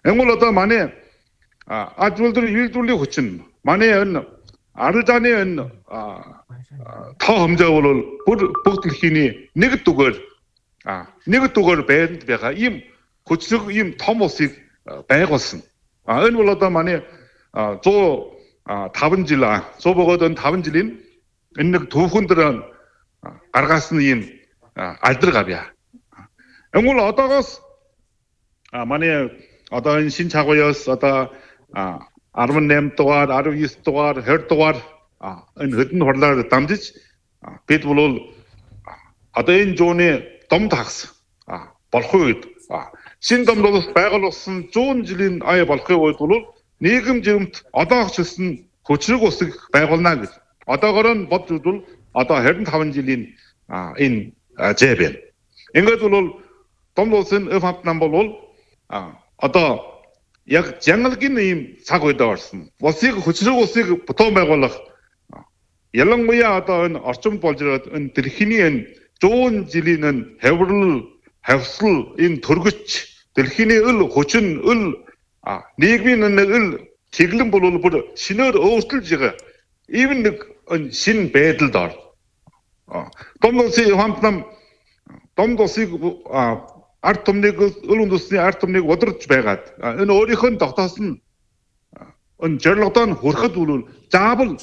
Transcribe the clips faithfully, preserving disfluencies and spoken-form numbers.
Энгол одоо манай ажуулдар үйлдвэрлэлийн хүчин манай энэ арилжааны энэ тоо хэмжээ бол бүр бүгд дэлхийн нэг дугаар нэг дугаар байранд байгаа ийм хүчрэг ийм том улсыг байгуулсан. Энэ бол одоо манай сто таван жил сто богоод энэ таван жилийн энэ нэг түүхэн дээр гаргасан ийм алдар гавья. Энгол одоогоос манай одоо энэ шинэ чагууяас одоо арван найман дугаар, арван девь дугаар, двадцать дугаар энэ хөдөн хурлаар дамжиж бид бол одоо энэ зууны домд хагас болох үед шинэ домд бол байгуулсан зуун жилийн ая болохын үед бол нийгэм жирэмт одоо хчилсан хүчрэг усыг байгуулна гэж. Одоогоор нь бодвол бол одоо двадцать пять жилийн энэ зэ байна. Ингээд бол домд улсын өв хамт нам бол одоо яг жангалгийн ийм цаг үед орсон. Улсыг хүчрэг улсыг бутуун байгуулах ялангуяа одоо энэ орчимд болж ирээд энэ дэлхийн энэ зуун жилийн энэ хаврал, хавсал энэ төргөч дэлхийн өл хүчин өл нийгмийн нэг өл чиглэн бол бүр шинээр өөрчилж байгаа. Ийм нэг шинэ байдалд ор. Домд улсын хамт нам домд улсыг ард түмнийг өл үндэсний ард түмнийг удирдах байгаад энэ өөрийнхөө тогтоосон энэ зорилгодоо нь хүрэхэд бол заавал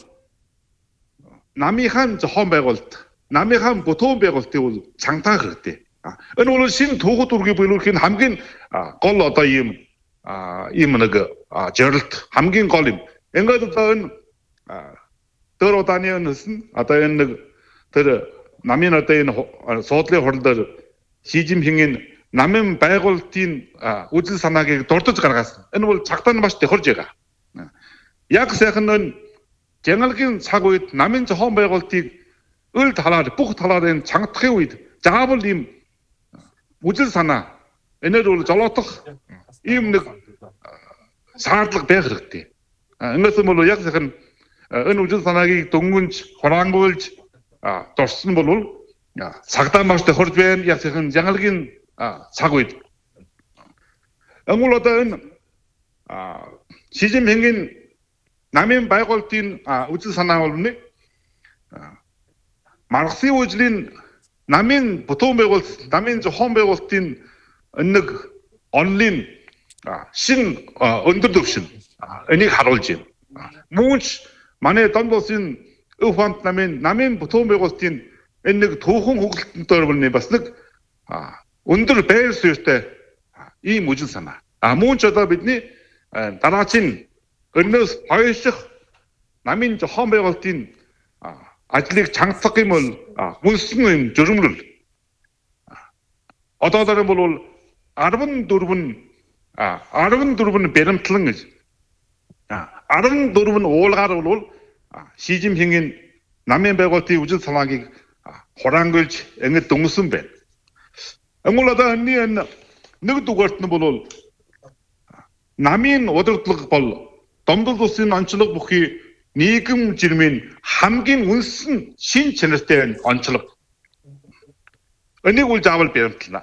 намынхаа зохион байгуулалт, намынхаа бутуун байгуулалтыг бол цангатах хэрэгтэй. Энэ бол шинэ түүхүүд үргийг биелүүлэхийн хамгийн гол одоо ийм ийм нэг зорилт хамгийн гол юм. Ингээд одоо энэ дөр удааны өнсөн одоо энэ нэг тэр намын одоо энэ суудлын хурал дээр Ши Жинпингийн намын байгуулалтын үзэл санааг дурдж гаргасан. Энэ бол цагтаа нь маш тохирж байгаа. Яг сайхан нь жангалгийн цаг үед намын зохион байгуулалтыг өл талаар бүх талаар энэ чангатахын үед заавал ийм үзэл санаа энээр бол жолоодох ийм нэг шаардлага байх хэрэгтэй. Ингэсэн бол яг сайхан энэ үзэл санааг дөнгөнж хураангуйлж дурсан бол цагтаа маш тохирж байна. Яг сайхан жангалгийн цаг үед. Энгол одоо энэ Ши Жинпингийн намын байгуулалтын үзэл санаа бол нэг Марксийн үжлийн намын бутуун байгуулалт, намын зохион байгуулалтын нэг онлын шин өндөр түвшин энийг харуулж байна. Мөнч манай домд улсын өв хамт намын намын бутуун байгуулалтын энэ нэг түүхэн хөглөлтөөр бол бас нэг өндөр байр суурьтай ийм үжил санаа. А мөн ч одоо бидний дараагийн өнөөс хойших намын зохион байгуулалтын ажлыг чангацах юм бол хүнсэн юм журмлал. Одоодор бол арван дөрвөн арван дөрвөн баримтлан гэж арван дөрвөн уулгаар бол Ши Жинпингийн намын байгуулалтын үжил санааг хураангуйлж ингэж дүнсэн байна. Энгол одоо энэ нэг дугаарт нь бол намын удирдлага бол домдол улсын онцлог бүхий нийгэм жирмийн хамгийн үнсэн шин чанартай онцлог. Энийг үл заавал баримтлана.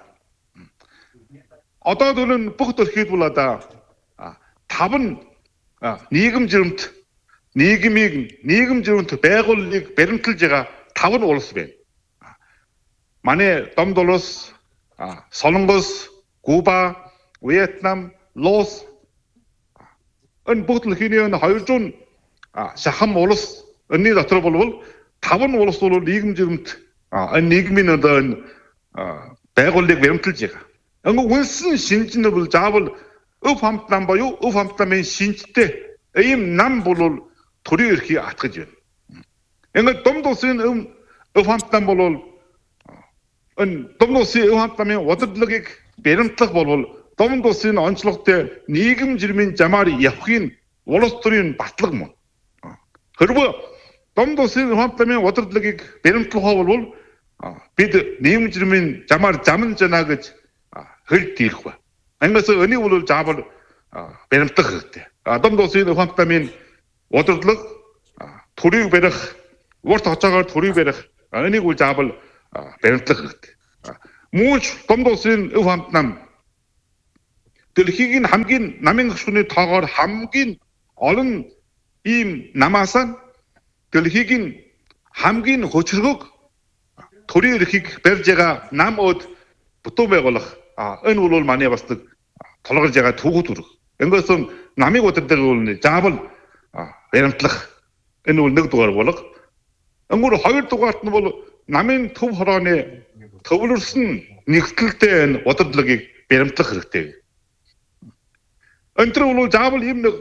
Одоо дөрөв бүх төрхийд бол одоо таван нийгэм жирэмт нийгмийг нийгэм жирэмт байгууллагыг баримтлж байгаа таван улс байна. Манай домд улс, Солонгос, Куба, Вьетнам, Лаос энэ бүгд л хэний энэ двухсот шахам улс энэний дотор бол таван улс бол нийгэм жирэмт энэ нийгмийн одоо энэ байгууллагыг баримтлж байгаа. Ингээ үнсэн шинж нь бол заавал өв хамт нам боёо өв хамт намын шинжтэй ийм нам бол төрийн эрхийг атгаж байна. Ингээ домд улсын өв хамт нам бол энэ домд улсын өв хамт намын удирдлагыг баримтлах бол домд улсын онцлогтой нийгэм жирмийн замаар явахын улс төрийн батлага мөн. Хэрвээ домд улсын өв хамт намын удирдлагыг баримтлах бол бид нийгэм жирмийн замаар замн жана гэж хэл дийлэх ба. Ангаас өнийг бол заавал баримтлах хэрэгтэй. Домд улсын өв хамт намын удирдлага төрийг барих, урт хоцоогоор төрийг барих энийг бол заавал баримтлах хэрэгтэй. Мөн ч домд улсын өв хамт нам дэлхийн хамгийн намын гүшүүний тоогоор хамгийн олон ийм намаас дэлхийн хамгийн хөчрөг төрийн эрхийг барьж байгаа нам өд бүтэн байгуулах энэ бол манай бас толгорж байгаа түүх төрөг. Ингээс намыг удирдах бол заавал баримтлах энэ бол нэг дугаар болго. Өнгөр хоёр дугаарт нь бол намын төв хорооны төвлөрсөн нэгтгэлтэй энэ удирдлагыг баримтлах хэрэгтэй. Өнтөр бол заавал ийм нэг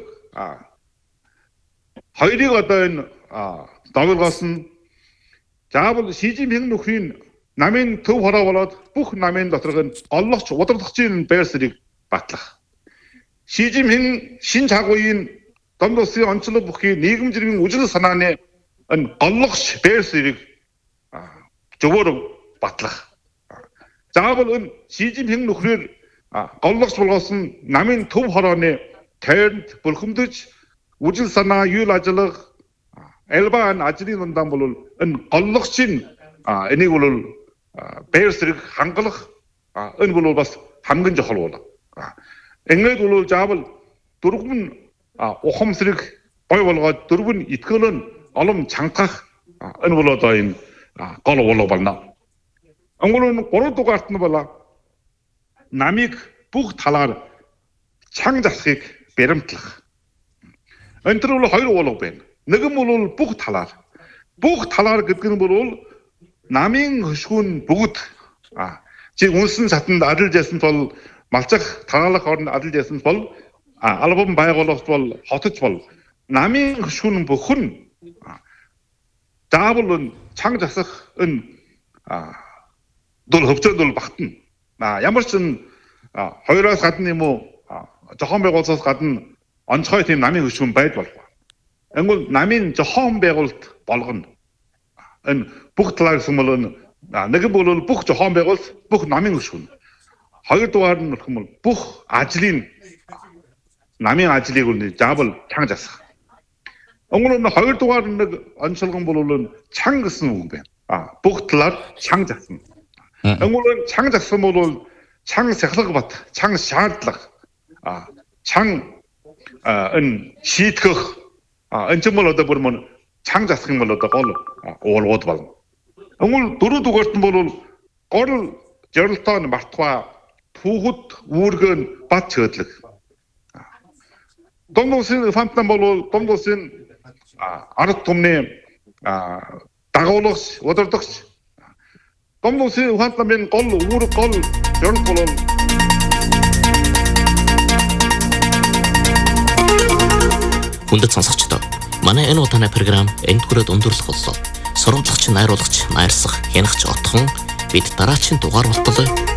хоёрыг одоо энэ доголгоос нь заавал Ши Жинпинг нөхрийн намын төв хороо болоод бүх намын доторх нь олонч удирдахчийн байр суурийг батлах. Ши Жинпинг шин чагуугийн Дом улсын онцлог бүхий нийгэм зэргийн үжил санааны энэ олонч байр суурийг зөвөр батлах. Заавал энэ Ши Жинпинг нөхрөөр олонч болгоос нь намын төв хорооны тойронд бүрхэмдэж үжил санаа юул ажиллах элбан ажлын дундаа бол энэ олончийн энийг бол байр суурийг хангалах энэ бол бас хамгийн чухал бол. Ингээд бол заавал дөрвөн ухамсарыг гой болгоод дөрвөн итгэл нь олон чангах энэ бол одоо энэ гол болоо байна. Өнгөрөн гурав дугаарт нь болоо намыг бүх талаар чанга засахыг баримтлах. Энтэр бол хоёр болоо байна. Нэг нь бол бүх талаар. Бүх талаар гэдэг нь бол намын хөшгүүн бүгд чи үнсэн сатанд адилж ясан бол малцах тараалах орнд адилж ясан бол албан байгуулалт бол хотч бол намын хөшгүүн бүхэн заавал чанга засах энэ дол хөвчөд бол багтана. Ямар ч хоёроос гадна юм уу зохион байгуулалтаас гадна онцгой тийм намын хөшгүүн байд болов. Энгүүл намын зохион байгуулалт болгоно. Энэ бүх талаар гэсэн бол нэг бол бүх зохион байгуулалт бүх намын хөшгүүн. Хоёр дугаар нь бол бүх ажлын намын ажлыг бол заавал чанга засах. Өнгөрөн хоёр дугаар нэг онцлогон бол чанга гэсэн үг байна. А бүх талаар чанга засна. Өнгөрөн чанга зассан бол чанга сахилга бат, чанга шаардлага, а чанга энэ шийтгэх энэ ч юм бол одоо бүр мөн чанга засах юм бол одоо гол уулгууд байна. Өнгөр дөрөв дугаарт нь бол гол жирэлтон мартва түүхэд үүргэн бат чөдлөг. Дом улсын фантан бол дом улсын ард түмний дагуулгч, удирдагч. Дом улсын фантан гол үүрэг гол жирэлт бол хүндэт сонсогчдоо манай энэ удааны програм энд хүрээд өндөрлөх боллоо. Сурвалжлагч, найруулагч, найрсах, хянагч отхон бид дараагийн дугаар болтолоо.